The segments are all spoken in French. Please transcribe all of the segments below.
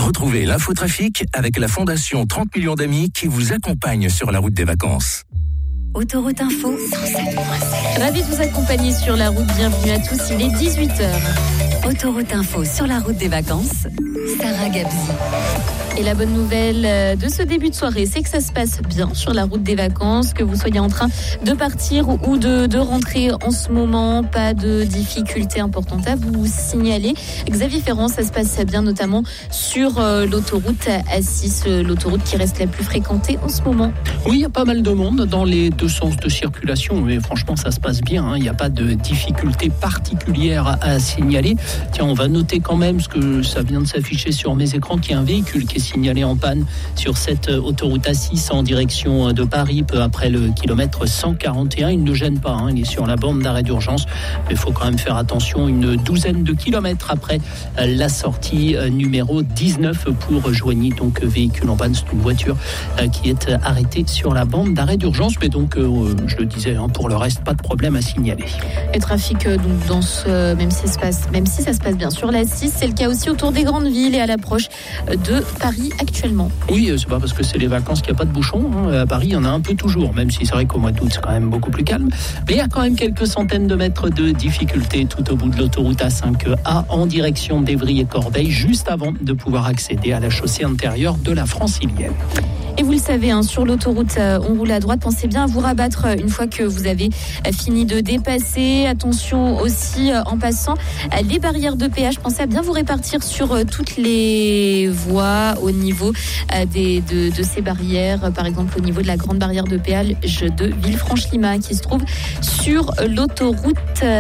Retrouvez l'infotrafic avec la Fondation 30 millions d'amis qui vous accompagne sur la route des vacances. Autoroute Info 107.7. Ravi de vous accompagner sur la route. Bienvenue à tous, il est 18h. Autoroute Info sur la route des vacances. Sarah Gabzi. Et la bonne nouvelle de ce début de soirée, c'est que ça se passe bien sur la route des vacances, que vous soyez en train de partir ou de rentrer en ce moment. Pas de difficultés importantes à vous signaler. Xavier Ferrand, ça se passe bien notamment sur l'autoroute A6, l'autoroute qui reste la plus fréquentée en ce moment. Oui, il y a pas mal de monde dans les deux sens de circulation, mais franchement ça se passe bien, il n'y a pas de difficultés particulières à signaler. Tiens, on va noter quand même, ce que ça vient de s'afficher sur mes écrans, qu'il y a un véhicule qui est signalé en panne sur cette autoroute A6 en direction de Paris, peu après le kilomètre 141. Il ne gêne pas, il est sur la bande d'arrêt d'urgence, mais il faut quand même faire attention, une douzaine de kilomètres après la sortie numéro 19 pour Joigny, donc véhicule en panne. C'est une voiture qui est arrêtée sur la bande d'arrêt d'urgence, mais donc je le disais, pour le reste, pas de problème à signaler. Le trafic, donc dans même si ça se passe bien sur la 6, c'est le cas aussi autour des grandes villes et à l'approche de Paris actuellement. Oui, c'est pas parce que c'est les vacances qu'il n'y a pas de bouchons. À Paris, il y en a un peu toujours, même si c'est vrai qu'au mois d'août, c'est quand même beaucoup plus calme. Mais il y a quand même quelques centaines de mètres de difficulté tout au bout de l'autoroute A5A en direction d'Évry et Corbeil, juste avant de pouvoir accéder à la chaussée intérieure de la Francilienne. Et vous le savez, sur l'autoroute, on roule à droite. Pensez bien à vous rabattre une fois que vous avez fini de dépasser. Attention aussi, en passant les barrières de péage. Pensez à bien vous répartir sur toutes les voies au niveau de ces barrières. Par exemple, au niveau de la grande barrière de péage de Villefranche-Lima qui se trouve sur l'autoroute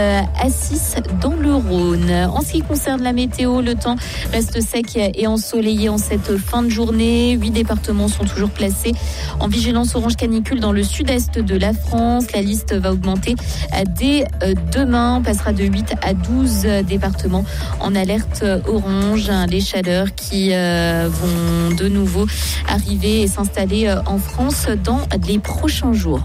A6 dans le Rhône. En ce qui concerne la météo, le temps reste sec et ensoleillé en cette fin de journée. 8 départements sont toujours placés en vigilance orange canicule dans le sud-est de la France. La liste va augmenter dès demain. On passera de 8 à 12 départements en alerte orange. Les chaleurs qui vont de nouveau arriver et s'installer en France dans les prochains jours.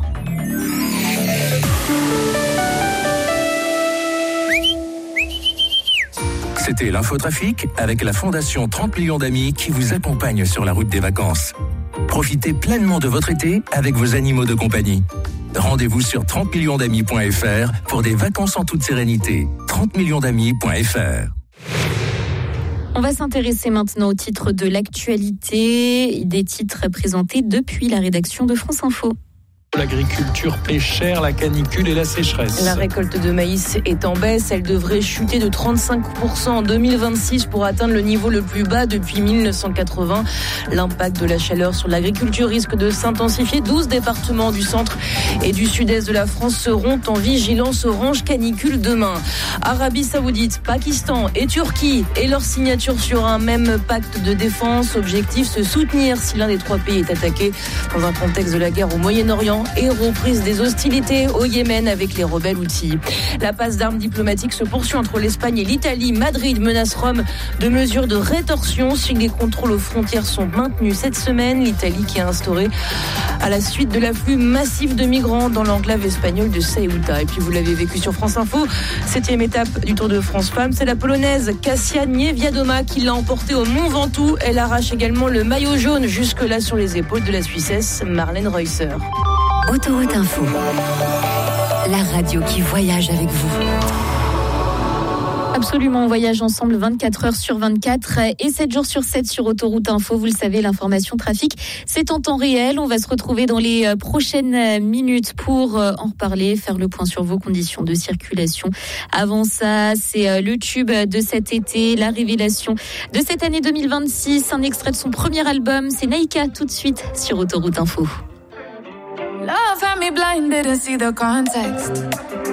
C'était l'infotrafic avec la Fondation 30 millions d'amis qui vous accompagne sur la route des vacances. Profitez pleinement de votre été avec vos animaux de compagnie. Rendez-vous sur 30millionsdamis.fr pour des vacances en toute sérénité. 30millionsdamis.fr. On va s'intéresser maintenant aux titres de l'actualité, des titres présentés depuis la rédaction de France Info. L'agriculture paie cher, la canicule et la sécheresse. La récolte de maïs est en baisse. Elle devrait chuter de 35% en 2026 pour atteindre le niveau le plus bas depuis 1980. L'impact de la chaleur sur l'agriculture risque de s'intensifier. 12 départements du centre et du sud-est de la France seront en vigilance orange canicule demain. Arabie Saoudite, Pakistan et Turquie et leur signature sur un même pacte de défense. Objectif, se soutenir si l'un des trois pays est attaqué dans un contexte de la guerre au Moyen-Orient et reprise des hostilités au Yémen avec les rebelles Houthis. La passe d'armes diplomatiques se poursuit entre l'Espagne et l'Italie. Madrid menace Rome de mesures de rétorsion si les contrôles aux frontières sont maintenus cette semaine. L'Italie qui a instauré à la suite de l'afflux massif de migrants dans l'enclave espagnole de Ceuta. Et puis vous l'avez vécu sur France Info, 7e étape du Tour de France Femmes. C'est la Polonaise Kasia Niewiadoma qui l'a emportée au Mont Ventoux. Elle arrache également le maillot jaune jusque-là sur les épaules de la Suissesse Marlène Reusser. Autoroute Info, la radio qui voyage avec vous. Absolument, on voyage ensemble 24 heures sur 24 et 7 jours sur 7 sur Autoroute Info. Vous le savez, l'information trafic, c'est en temps réel. On va se retrouver dans les prochaines minutes pour en reparler, faire le point sur vos conditions de circulation. Avant ça, c'est le tube de cet été, la révélation de cette année 2026. Un extrait de son premier album, c'est Naïka, tout de suite sur Autoroute Info. Love had me blind, didn't see the context.